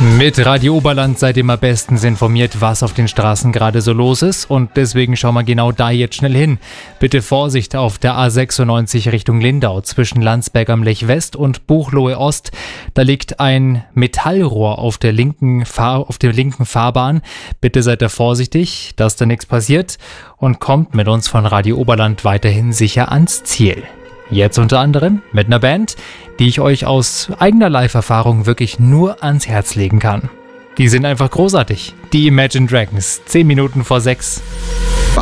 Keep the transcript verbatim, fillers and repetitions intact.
Mit Radio Oberland seid ihr immer bestens informiert, was auf den Straßen gerade so los ist, und deswegen schauen wir genau da jetzt schnell hin. Bitte Vorsicht auf der A sechsundneunzig Richtung Lindau zwischen Landsberg am Lech West und Buchloe Ost. Da liegt ein Metallrohr auf der linken Fahr- auf der linken Fahrbahn. Bitte seid da vorsichtig, dass da nichts passiert, und kommt mit uns von Radio Oberland weiterhin sicher ans Ziel. Jetzt unter anderem mit einer Band, die ich euch aus eigener Live-Erfahrung wirklich nur ans Herz legen kann. Die sind einfach großartig. Die Imagine Dragons. Zehn Minuten vor sechs.